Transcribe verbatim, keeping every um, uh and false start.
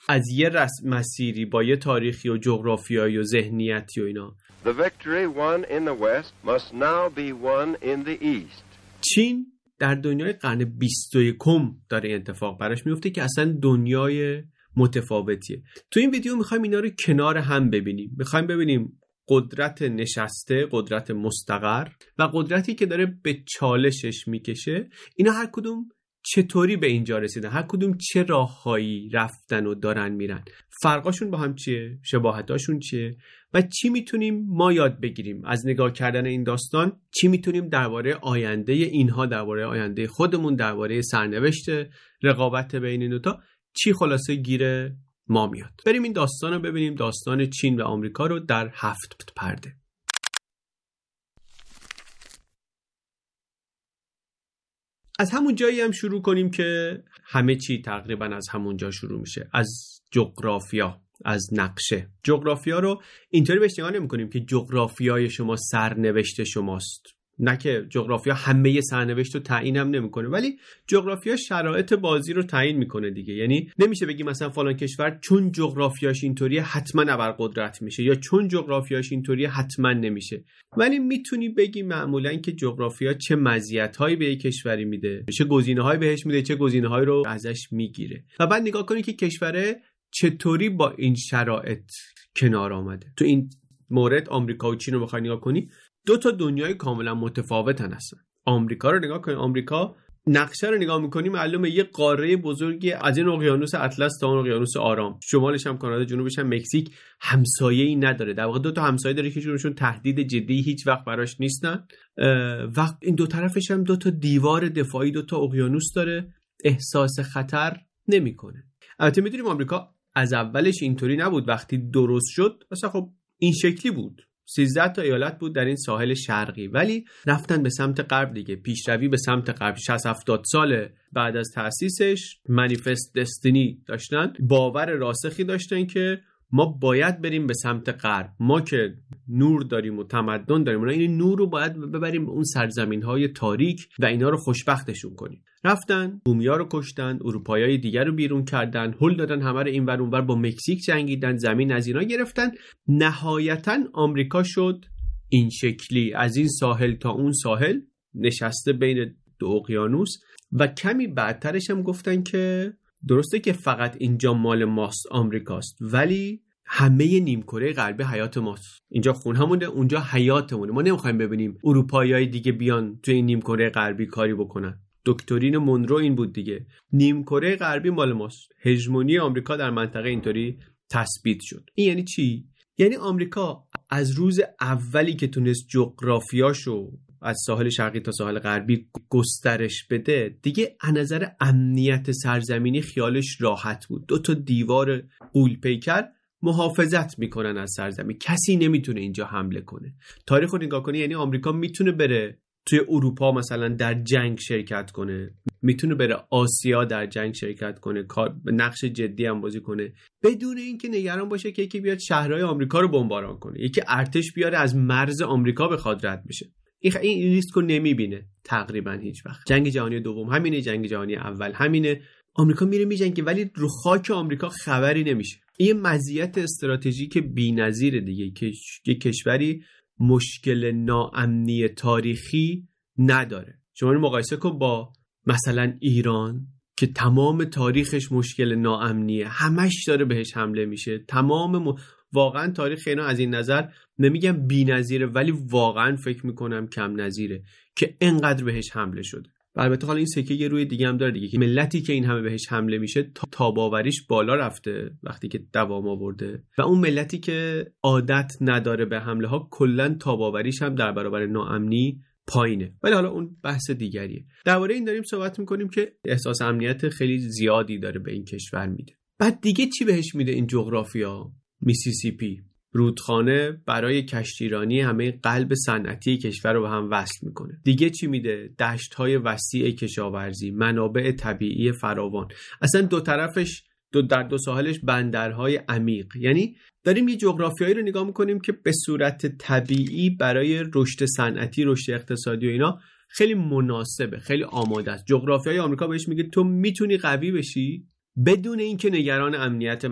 از یه رسم مسیری با یه تاریخی و جغرافیایی و ذهنیتی و اینا. The victory won in the West must now be won in the East. چین در دنیای قرن بیست و یکم داره اتفاق براش میفته که اصلا دنیای متفاوتیه. تو این ویدیو میخوایم اینا رو کنار هم ببینیم. میخوایم ببینیم قدرت نشسته، قدرت مستقر و قدرتی که داره به چالشش میکشه، اینا هر کدوم چطوری به اینجا رسیدن، هر کدوم چه راههایی رفتن و دارن میرن، فرقاشون با هم چیه، شباهتاشون چیه و چی میتونیم ما یاد بگیریم از نگاه کردن این داستان، چی میتونیم درباره آینده اینها، درباره آینده خودمون، درباره سرنوشت رقابت بین این دوتا چی خلاصه گیره ما میاد. بریم این داستان رو ببینیم، داستان چین و آمریکا رو در هفت پرده. از همون جایی هم شروع کنیم که همه چی تقریبا از همون جا شروع میشه، از جغرافیا، از نقشه. جغرافیا رو اینطوری بهش نگاه نمی‌کنیم که جغرافیای شما سرنوشت شماست، نه که جغرافیا همه سرنوشت رو تعیین هم نمیکنه، ولی جغرافیا شرایط بازی رو تعیین میکنه دیگه. یعنی نمیشه بگی مثلا فلان کشور چون جغرافیاش اینطوریه حتما ابرقدرت میشه یا چون جغرافیاش اینطوریه حتما نمیشه، ولی میتونی بگی معمولا که جغرافیا چه مزیت‌هایی به یک کشوری میده، چه گزینه‌هایی بهش میده، چه گزینه‌هایی رو ازش میگیره و بعد نگاه کنی که کشور چطوری با این شرایط کنار آمده. تو این مورد آمریکا و چین رو بخوای نگاه کنی، دو تا دنیای کاملا متفاوتن هستن. آمریکا رو نگاه کنید، آمریکا نقشه رو نگاه می‌کنی معلومه یه قاره بزرگی از این اقیانوس اطلس تا اون اقیانوس آرام، شمالش هم کانادا، جنوبش هم مکزیک، همسایه‌ای نداره. در واقع دو تا همسایه داره که هیچکدومشون تهدید جدی هیچ وقت براش نیستن. وقت این دو طرفش هم دو تا دیوار دفاعی، دو تا اقیانوس داره، احساس خطر نمی‌کنه. البته می‌دونیم آمریکا از اولش اینطوری نبود. وقتی درست شد اصلا خب این شکلی بود، سیزده تا ایالت بود در این ساحل شرقی، ولی رفتن به سمت غرب دیگه، پیشروی به سمت غرب. شصت هفتاد سال بعد از تأسیسش منیفست دستینی داشتن، باور راسخی داشتن که ما باید بریم به سمت غرب، ما که نور داریم و تمدن داریم، این نور رو باید ببریم به اون سرزمین‌های تاریک و اینا رو خوشبختشون کنیم. رفتن بومیا رو کشتن، اروپاییای دیگر رو بیرون کردن، هل دادن همه رو اینور اونور، با مکزیک جنگیدن، زمین از اینا گرفتن. نهایتاً آمریکا شد این شکلی، از این ساحل تا اون ساحل، نشسته بین دو اقیانوس. و کمی بعدترش هم گفتن که درسته که فقط اینجا مال ماست، آمریکاست، ولی همه نیمکره غربی حیات ماست. اینجا خونه‌مونه، اونجا حیاتمونه. ما نمیخوایم ببینیم اروپاییای دیگه بیان توی این نیمکره غربی کاری بکنن. دکترین مونرو این بود دیگه، نیمکره غربی مال ماست. هژمونی آمریکا در منطقه اینطوری تثبیت شد. این یعنی چی؟ یعنی آمریکا از روز اولی که تونست جغرافیاشو از ساحل شرقی تا ساحل غربی گسترش بده، دیگه از نظر امنیت سرزمینی خیالش راحت بود. دو تا دیوار غول پیکر محافظت میکنن از سرزمین، کسی نمیتونه اینجا حمله کنه. تاریخ رو نگاه کنی، یعنی آمریکا میتونه بره توی اروپا مثلا در جنگ شرکت کنه، میتونه بره آسیا در جنگ شرکت کنه، کار نقش جدی هم بازی کنه، بدون اینکه نگران باشه که یکی بیاد شهرهای آمریکا رو بمباران کنه، یکی ارتش بیاره از مرز آمریکا بخواد رد بشه. این این ریسک رو نمیبینه تقریبا هیچ وقت. جنگ جهانی دوم همینه، جنگ جهانی اول همینه. آمریکا میره میجنگه ولی رو خاک آمریکا خبری نمیشه. این مزیت استراتژیک بی‌نظیره دیگه که یک کشوری مشکل ناامنی تاریخی نداره. شما رو مقایسه کن با مثلا ایران که تمام تاریخش مشکل ناامنیه، همش داره بهش حمله میشه. تمام م... واقعا تاریخ اینا از این نظر نمیگم بی‌نظیره، ولی واقعا فکر میکنم کم نظیره که انقدر بهش حمله شده. البته حالا این سکه یه روی دیگه هم داره دیگه، که ملتی که این همه بهش حمله میشه تاباوریش بالا رفته وقتی که دوام آورده، و اون ملتی که عادت نداره به حمله ها کلا تاباوریش هم در برابر ناامنی پایینه. ولی حالا اون بحث دیگریه. درباره این داریم صحبت میکنیم که احساس امنیت خیلی زیادی داره به این کشور میده. بعد دیگه چی بهش میده این جغرافیا؟ میسیسیپی، رودخانه برای کشتیرانی همه قلب صنعتی کشور رو به هم وصل میکنه. دیگه چی میده؟ دشت‌های وسیع کشاورزی، منابع طبیعی فراوان. اصلا دو طرفش دو در دو ساحلش بندرهای عمیق. یعنی داریم یه جغرافیایی رو نگاه میکنیم که به صورت طبیعی برای رشد صنعتی، رشد اقتصادی و اینا خیلی مناسبه، خیلی آماده است. جغرافیای آمریکا بهش میگه تو میتونی قوی بشی بدون اینکه نگران امنیت